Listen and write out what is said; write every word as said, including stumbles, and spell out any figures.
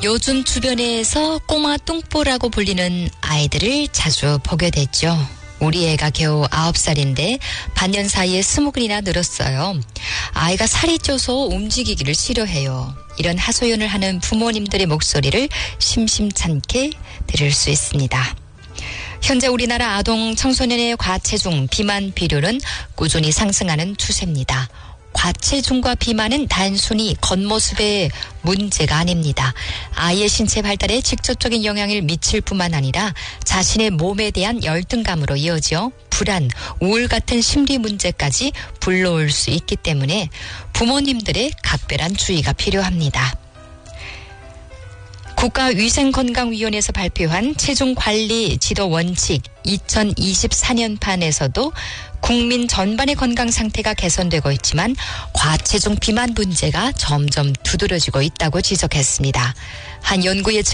요즘 주변에서 꼬마 뚱보라고 불리는 아이들을 자주 보게 됐죠. 우리 애가 겨우 아홉 살인데 반년 사이에 스무 근이나 늘었어요. 아이가 살이 쪄서 움직이기를 싫어해요. 이런 하소연을 하는 부모님들의 목소리를 심심찮게 들을 수 있습니다. 현재 우리나라 아동 청소년의 과체중, 비만 비율은 꾸준히 상승하는 추세입니다. 과체중과 비만은 단순히 겉모습의 문제가 아닙니다. 아이의 신체 발달에 직접적인 영향을 미칠 뿐만 아니라 자신의 몸에 대한 열등감으로 이어져 불안, 우울 같은 심리 문제까지 불러올 수 있기 때문에 부모님들의 각별한 주의가 필요합니다. 국가위생건강위원회에서 발표한 체중관리 지도 원칙 이천이십사 년판에서도 국민 전반의 건강 상태가 개선되고 있지만 과체중 비만 문제가 점점 두드러지고 있다고 지적했습니다. 한 연구에